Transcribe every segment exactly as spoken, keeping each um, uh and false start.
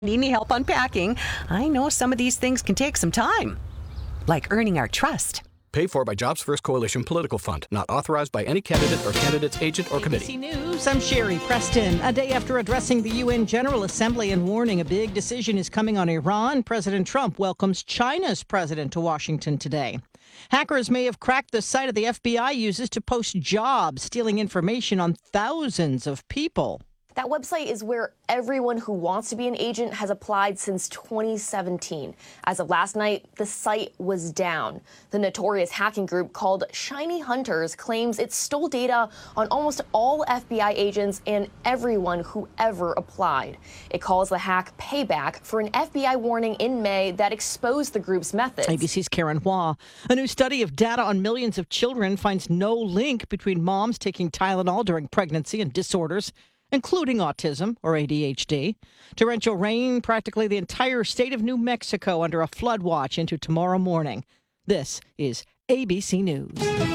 Need any help unpacking? I know some of these things can take some time, like earning our trust. Paid for by Jobs First Coalition Political Fund. Not authorized by any candidate or candidate's agent or committee. A B C News, I'm Sherry Preston. A day after addressing the U N General Assembly and warning a big decision is coming on Iran, President Trump welcomes China's president to Washington today. Hackers may have cracked the site of the F B I uses to post jobs, stealing information on thousands of people. That website is where everyone who wants to be an agent has applied since twenty seventeen. As of last night, the site was down. The notorious hacking group called Shiny Hunters claims it stole data on almost all F B I agents and everyone who ever applied. It calls the hack payback for an F B I warning in May that exposed the group's methods. A B C's Karen Hua. A new study of data on millions of children finds no link between moms taking Tylenol during pregnancy and disorders, including autism or A D H D. Torrential rain, practically the entire state of New Mexico under a flood watch into tomorrow morning. This is A B C News.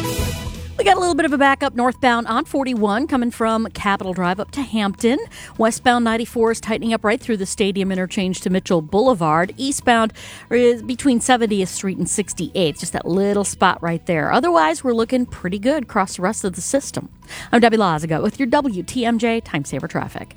We got a little bit of a backup northbound on forty-one coming from Capitol Drive up to Hampton. Westbound ninety-four is tightening up right through the Stadium interchange to Mitchell Boulevard. Eastbound is between seventieth Street and sixty-eighth, just that little spot right there. Otherwise, we're looking pretty good across the rest of the system. I'm Debbie Lazaga with your W T M J Time Saver Traffic.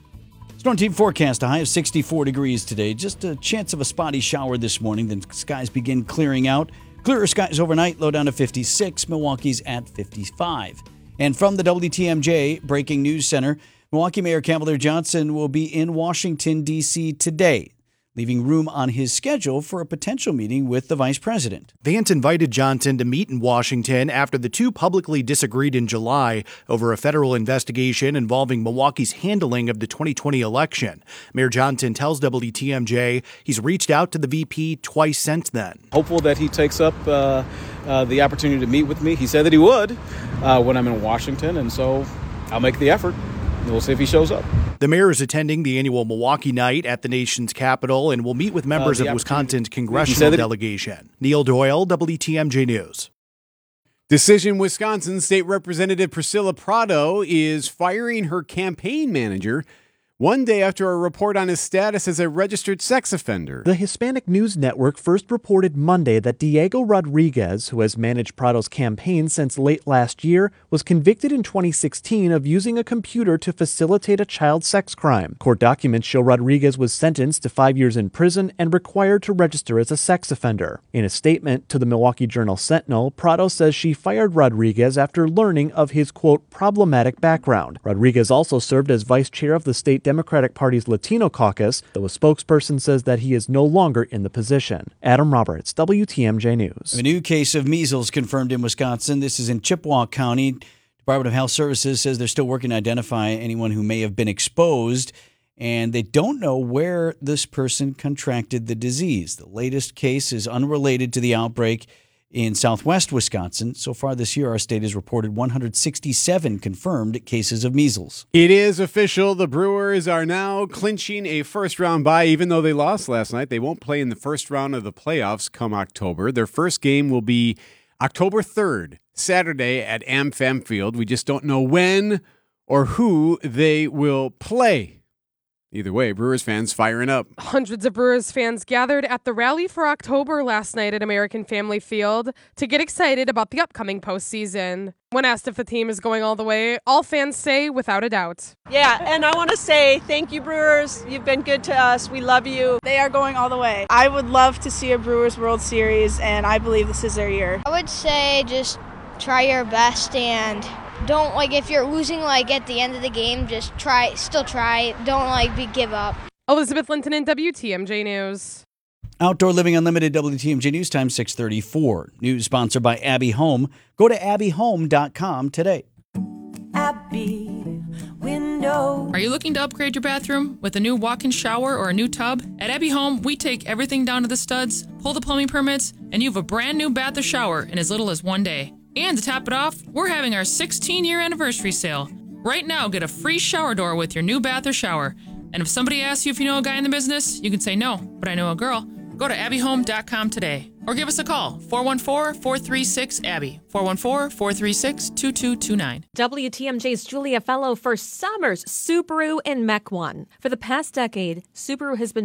Storm Team forecast, a high of sixty-four degrees today. Just a chance of a spotty shower this morning. Then skies begin clearing out. Clearer skies overnight, low down to fifty-six. Milwaukee's at fifty-five. And from the W T M J Breaking News Center, Milwaukee Mayor Cavalier Johnson will be in Washington, D C today, leaving room on his schedule for a potential meeting with the vice president. Vance invited Johnson to meet in Washington after the two publicly disagreed in July over a federal investigation involving Milwaukee's handling of the twenty twenty election. Mayor Johnson tells W T M J he's reached out to the V P twice since then. Hopeful that he takes up uh, uh, the opportunity to meet with me. He said that he would uh, when I'm in Washington, and so I'll make the effort. We'll see if he shows up. The mayor is attending the annual Milwaukee Night at the nation's capital and will meet with members uh, of Wisconsin's congressional delegation. Neil Doyle, W T M J News. Decision Wisconsin State Representative Priscilla Prado is firing her campaign manager one day after a report on his status as a registered sex offender. The Hispanic News Network first reported Monday that Diego Rodriguez, who has managed Prado's campaign since late last year, was convicted in twenty sixteen of using a computer to facilitate a child sex crime. Court documents show Rodriguez was sentenced to five years in prison and required to register as a sex offender. In a statement to the Milwaukee Journal-Sentinel, Prado says she fired Rodriguez after learning of his, quote, problematic background. Rodriguez also served as vice chair of the state Democratic Party's Latino caucus, though a spokesperson says that he is no longer in the position. Adam Roberts, W T M J News. A new case of measles confirmed in Wisconsin. This is in Chippewa County. Department of Health Services says they're still working to identify anyone who may have been exposed, and they don't know where this person contracted the disease. The latest case is unrelated to the outbreak in southwest Wisconsin. So far this year, our state has reported one hundred sixty-seven confirmed cases of measles. It is official. The Brewers are now clinching a first-round bye. Even though they lost last night, they won't play in the first round of the playoffs come October. Their first game will be October third, Saturday at AmFam Field. We just don't know when or who they will play. Either way, Brewers fans firing up. Hundreds of Brewers fans gathered at the Rally for October last night at American Family Field to get excited about the upcoming postseason. When asked if the team is going all the way, all fans say without a doubt. Yeah, and I want to say thank you, Brewers. You've been good to us. We love you. They are going all the way. I would love to see a Brewers World Series, and I believe this is their year. I would say just try your best and don't, like, if you're losing, like, at the end of the game, just try, still try. Don't, like, be, give up. Elizabeth Linton in W T M J News. Outdoor Living Unlimited, W T M J News Time, six thirty-four. News sponsored by Abbey Home. Go to abbey home dot com today. Abbey Window. Are you looking to upgrade your bathroom with a new walk-in shower or a new tub? At Abbey Home, we take everything down to the studs, pull the plumbing permits, and you have a brand new bath or shower in as little as one day. And to top it off, we're having our sixteen-year anniversary sale. Right now, get a free shower door with your new bath or shower. And if somebody asks you if you know a guy in the business, you can say no, but I know a girl. Go to abbey home dot com today. Or give us a call, four one four, four three six, A B B Y, four one four, four three six, two two two nine. W T M J's Julia Fellow for Summers Subaru and Mech One. For the past decade, Subaru has been